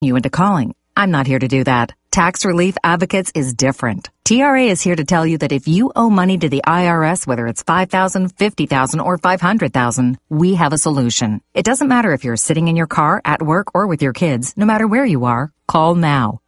you into calling. I'm not here to do that. Tax Relief Advocates is different. TRA is here to tell you that if you owe money to the IRS, whether it's $5,000, $50,000, or $500,000, we have a solution. It doesn't matter if you're sitting in your car, at work, or with your kids. No matter where you are, call now.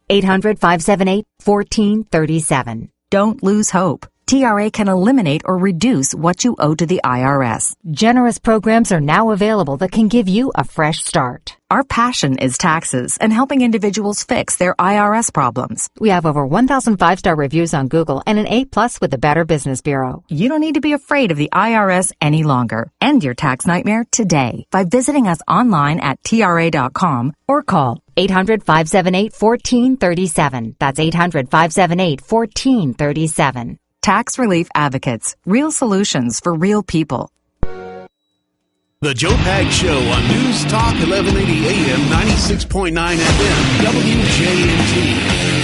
800-578-1437. Don't lose hope. TRA can eliminate or reduce what you owe to the IRS. Generous programs are now available that can give you a fresh start. Our passion is taxes and helping individuals fix their IRS problems. We have over 1,000 5-star reviews on Google and an A+ with the Better Business Bureau. You don't need to be afraid of the IRS any longer. End your tax nightmare today by visiting us online at TRA.com or call 800-578-1437. That's 800-578-1437. Tax Relief Advocates. Real solutions for real people. The Joe Pags Show on News Talk 1180 AM 96.9 FM WJNT.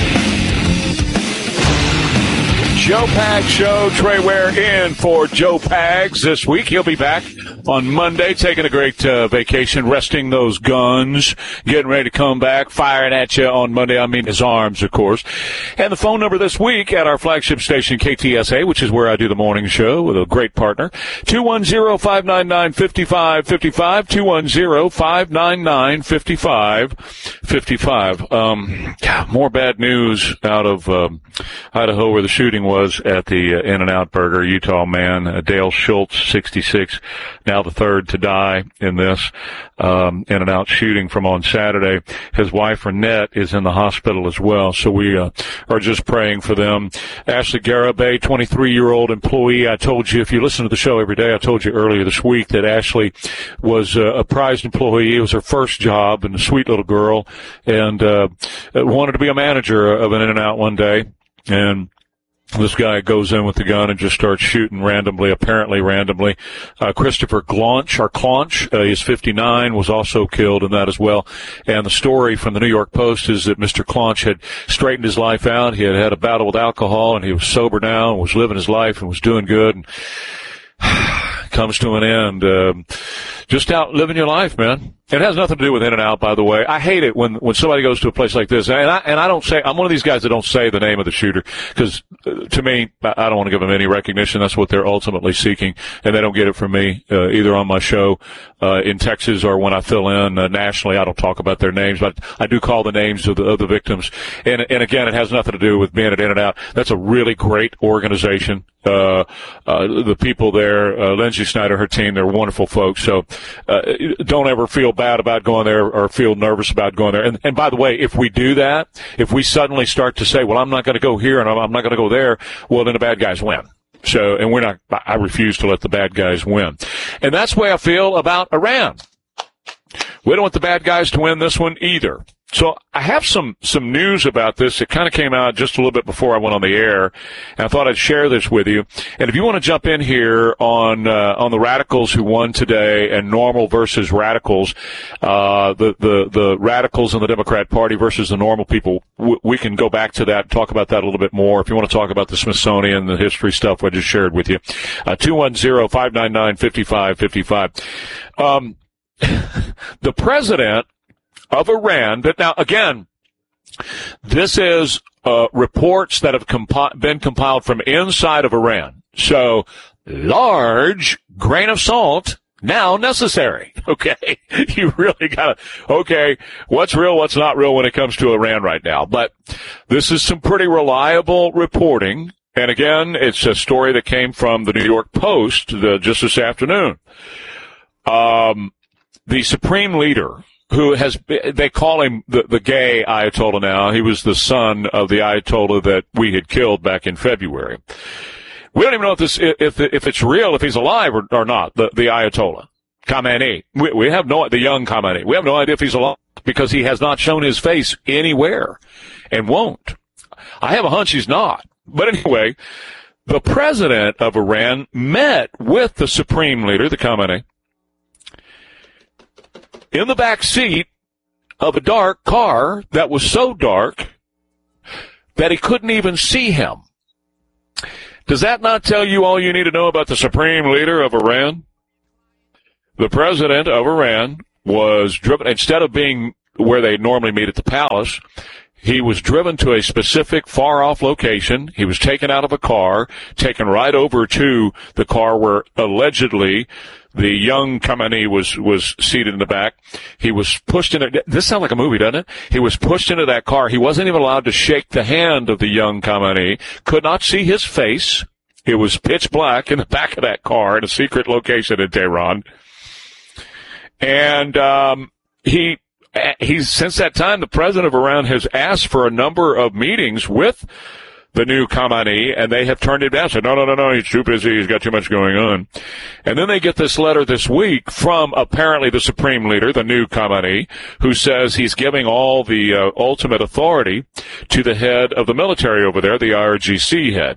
Joe Pags Show. Trey Ware in for Joe Pags this week. He'll be back on Monday, taking a great vacation, resting those guns, getting ready to come back, firing at you on Monday. I mean his arms, of course. And the phone number this week at our flagship station, KTSA, which is where I do the morning show with a great partner, 210-599-5555, 210-599-5555. More bad news out of Idaho, where the shooting was at the In-N-Out Burger. Utah man, Dale Schultz, 66, now the third to die in this In-N-Out shooting from on Saturday. His wife, Renette, is in the hospital as well, so we are just praying for them. Ashley Garabay, 23-year-old employee. I told you, if you listen to the show every day, I told you earlier this week that Ashley was a prized employee. It was her first job, and a sweet little girl, and wanted to be a manager of an In-N-Out one day. And this guy goes in with the gun and just starts shooting apparently randomly. Christopher Claunch, he's 59, was also killed in that as well. And the story from the New York Post is that Mr. Claunch had straightened his life out. He had had a battle with alcohol, and he was sober now and was living his life and was doing good. And comes to an end. Just out living your life, man. It has nothing to do with In-N-Out, by the way. I hate it when somebody goes to a place like this, and I don't say, I'm one of these guys that don't say the name of the shooter, because to me, I don't want to give them any recognition. That's what they're ultimately seeking, and they don't get it from me, either on my show in Texas or when I fill in nationally. I don't talk about their names, but I do call the names of the victims. And again, it has nothing to do with being at In-N-Out. That's a really great organization. The people there, Lindsay Snyder, her team, they're wonderful folks. So don't ever feel bad about going there or feel nervous about going there. And by the way, if we do that, if we suddenly start to say, well, I'm not going to go here and I'm not going to go there, well, then the bad guys win. So, and I refuse to let the bad guys win. And that's the way I feel about Iran. We don't want the bad guys to win this one either. So I have some news about this. It kind of came out just a little bit before I went on the air, and I thought I'd share this with you. And if you want to jump in here on the radicals who won today and normal versus radicals, the radicals in the Democrat Party versus the normal people, we can go back to that and talk about that a little bit more. If you want to talk about the Smithsonian, the history stuff I just shared with you, 210-599-5555. The president of Iran, but now again, this is reports that have been compiled from inside of Iran. So large grain of salt now necessary. Okay, you really gotta. Okay, what's real, what's not real when it comes to Iran right now? But this is some pretty reliable reporting. And again, it's a story that came from the New York Post just this afternoon. The supreme leader, who they call him the gay Ayatollah now. He was the son of the Ayatollah that we had killed back in February. We don't even know if it's real, if he's alive or not, the Ayatollah. Khamenei. We have the young Khamenei. We have no idea if he's alive because he has not shown his face anywhere and won't. I have a hunch he's not. But anyway, the president of Iran met with the supreme leader, the Khamenei, in the back seat of a dark car that was so dark that he couldn't even see him. Does that not tell you all you need to know about the supreme leader of Iran? The president of Iran was driven, instead of being where they normally meet at the palace. He was driven to a specific far-off location. He was taken out of a car, taken right over to the car where allegedly the young Khamenei was seated in the back. He was pushed in. This sounds like a movie, doesn't it? He was pushed into that car. He wasn't even allowed to shake the hand of the young Khamenei. Could not see his face. It was pitch black in the back of that car in a secret location in Tehran. And he's since that time, the president of Iran has asked for a number of meetings with the new Khamenei, and they have turned him down. Said, no, he's too busy. He's got too much going on. And then they get this letter this week from apparently the supreme leader, the new Khamenei, who says he's giving all the ultimate authority to the head of the military over there, the IRGC head.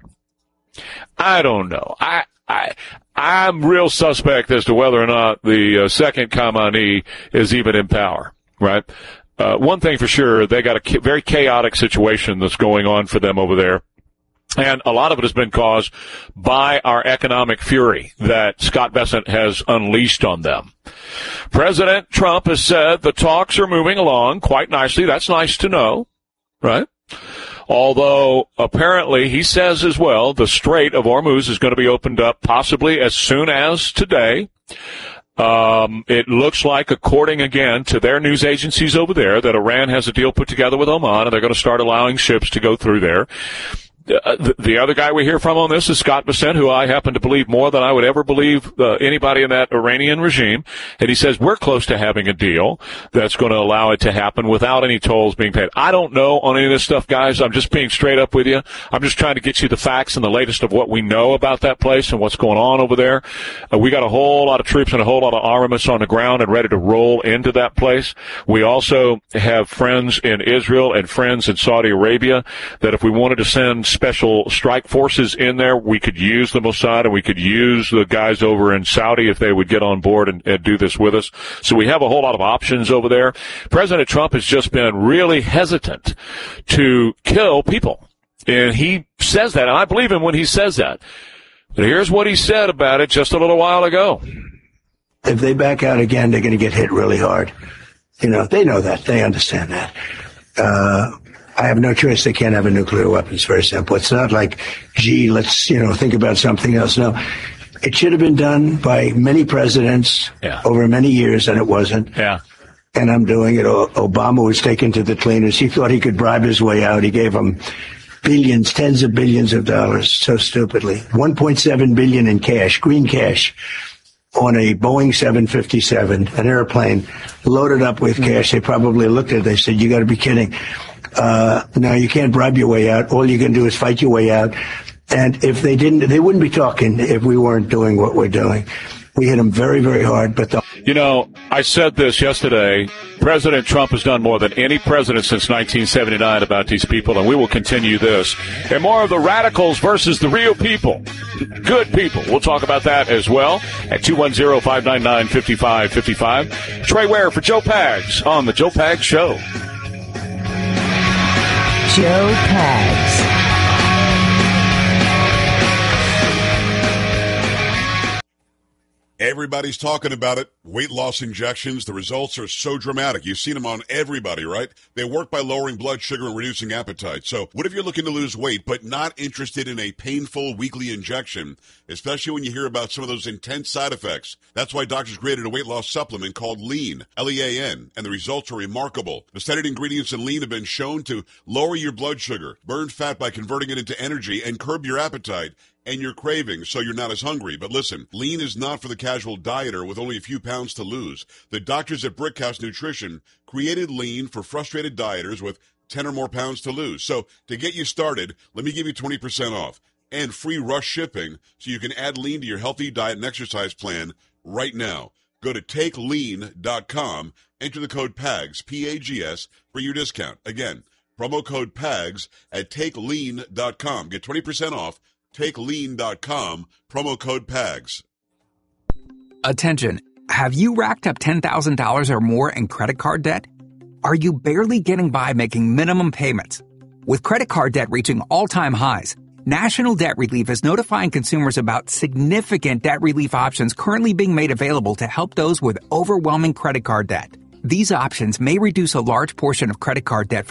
I don't know. I'm real suspect as to whether or not the second Khamenei is even in power. Right. One thing for sure, they got a very chaotic situation that's going on for them over there. And a lot of it has been caused by our economic fury that Scott Bessent has unleashed on them. President Trump has said the talks are moving along quite nicely. That's nice to know. Right. Although apparently he says as well the Strait of Hormuz is going to be opened up possibly as soon as today. It looks like, according again to their news agencies over there, that Iran has a deal put together with Oman, and they're going to start allowing ships to go through there. The other guy we hear from on this is Scott Bessent, who I happen to believe more than I would ever believe anybody in that Iranian regime. And he says we're close to having a deal that's going to allow it to happen without any tolls being paid. I don't know on any of this stuff, guys. I'm just being straight up with you. I'm just trying to get you the facts and the latest of what we know about that place and what's going on over there. We got a whole lot of troops and a whole lot of armaments on the ground and ready to roll into that place. We also have friends in Israel and friends in Saudi Arabia that if we wanted to send special strike forces in there, we could use the Mossad and we could use the guys over in Saudi if they would get on board and do this with us. So we have a whole lot of options over there. President Trump has just been really hesitant to kill people. And he says that, and I believe him when he says that. But here's what he said about it just a little while ago. If they back out again, they're going to get hit really hard. You know, they know that. They understand that. I have no choice. They can't have a nuclear weapon. It's very simple. It's not like, gee, let's, think about something else. No, it should have been done by many presidents over many years, and it wasn't. Yeah. And I'm doing it. Obama was taken to the cleaners. He thought he could bribe his way out. He gave them billions, tens of billions of dollars, so stupidly. $1.7 billion in cash, green cash, on a Boeing 757, an airplane loaded up with cash. They probably looked at it. They said, you got to be kidding. No, you can't bribe your way out. All you can do is fight your way out. And if they didn't, they wouldn't be talking if we weren't doing what we're doing. We hit them very, very hard. But I said this yesterday. President Trump has done more than any president since 1979 about these people, and we will continue this. And more of the radicals versus the real people, good people. We'll talk about that as well at 210-599-5555. Trey Ware for Joe Pags on the Joe Pags Show. Joe Pags. Everybody's talking about it. Weight loss injections. The results are so dramatic. You've seen them on everybody, right? They work by lowering blood sugar and reducing appetite. So what if you're looking to lose weight but not interested in a painful weekly injection, especially when you hear about some of those intense side effects? That's why doctors created a weight loss supplement called Lean, L-E-A-N, and the results are remarkable. The studied ingredients in Lean have been shown to lower your blood sugar, burn fat by converting it into energy, and curb your appetite and your cravings so you're not as hungry. But listen, Lean is not for the casual dieter with only a few pounds to lose. The doctors at Brickhouse Nutrition created Lean for frustrated dieters with 10 or more pounds to lose. So to get you started, let me give you 20% off and free rush shipping so you can add Lean to your healthy diet and exercise plan right now. Go to takelean.com, enter the code PAGS, P-A-G-S, for your discount. Again, promo code PAGS at takelean.com. Get 20% off. TakeLean.com, promo code PAGS. Attention. Have you racked up $10,000 or more in credit card debt? Are you barely getting by making minimum payments? With credit card debt reaching all-time highs, National Debt Relief is notifying consumers about significant debt relief options currently being made available to help those with overwhelming credit card debt. These options may reduce a large portion of credit card debt